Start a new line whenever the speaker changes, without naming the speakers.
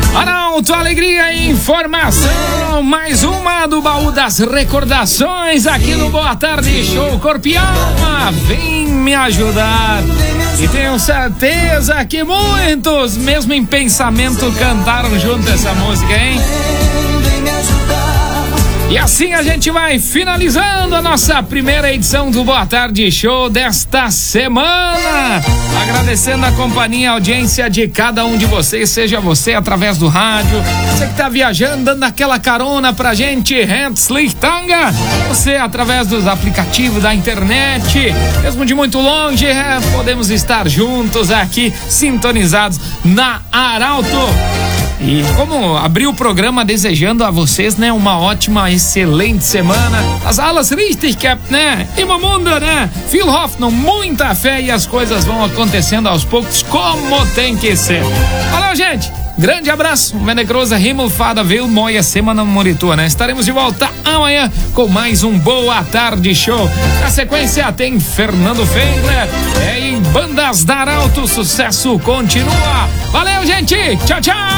Arauto, alegria e informação. Mais uma do baú das recordações aqui no Boa Tarde Show. Corpo e alma, vem me ajudar. E tenho certeza que muitos, mesmo em pensamento, cantaram junto essa música, hein? E assim a gente vai finalizando a nossa primeira edição do Boa Tarde Show desta semana. Agradecendo a companhia e a audiência de cada um de vocês, seja você através do rádio, você que tá viajando, dando aquela carona pra gente, Herzlichtanga, você através dos aplicativos da internet, mesmo de muito longe, podemos estar juntos aqui, sintonizados na Arauto. E como abri o programa desejando a vocês, né, uma ótima, excelente semana. As aulas richtig, né, im mundo, né, viel Hoffnung, muita fé e as coisas vão acontecendo aos poucos como tem que ser. Valeu, gente! Grande abraço, Menecrosa, Himmelfada, Veil, Moia, Semana Moritua, né? Estaremos de volta amanhã com mais um Boa Tarde Show. Na sequência tem Fernando Fendler, em Bandas da Arauto, sucesso continua. Valeu, gente! Tchau, tchau!